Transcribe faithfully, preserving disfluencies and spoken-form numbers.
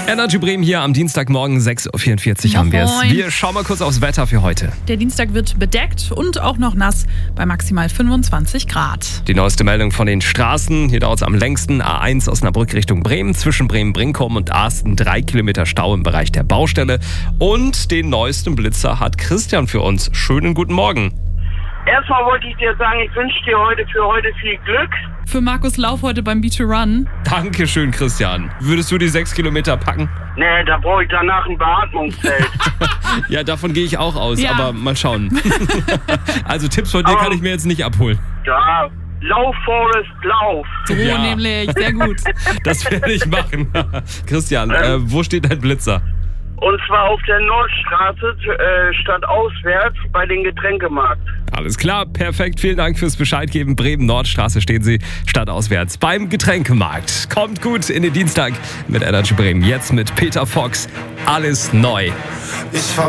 Energy Bremen hier am Dienstagmorgen, sechs Uhr vierundvierzig haben wir es. Wir schauen mal kurz aufs Wetter für heute. Der Dienstag wird bedeckt und auch noch nass bei maximal fünfundzwanzig Grad. Die neueste Meldung von den Straßen. Hier dauert es am längsten. A eins Osnabrück Richtung Bremen. Zwischen Bremen-Brinkum und Asten drei Kilometer Stau im Bereich der Baustelle. Und den neuesten Blitzer hat Christian für uns. Schönen guten Morgen. Erstmal wollte ich dir sagen, ich wünsche dir heute für heute viel Glück. Für Markus Lauf heute beim Beat to Run. Dankeschön, Christian. Würdest du die sechs Kilometer packen? Nee, da brauche ich danach ein Beatmungsfeld. Ja, davon gehe ich auch aus, Ja. aber mal schauen. Also Tipps von dir Aber- kann ich mir jetzt nicht abholen. Ja, lauf, Forrest, lauf. So Ja. nämlich, sehr gut. Das werde ich machen. Christian, äh, wo steht dein Blitzer? Und zwar auf der Nordstraße, äh, stadtauswärts bei den Getränkemarkt. Alles klar, perfekt. Vielen Dank fürs Bescheid geben. Bremen-Nordstraße stehen Sie stadtauswärts beim Getränkemarkt. Kommt gut in den Dienstag mit Energy Bremen. Jetzt mit Peter Fox. Alles neu. Ich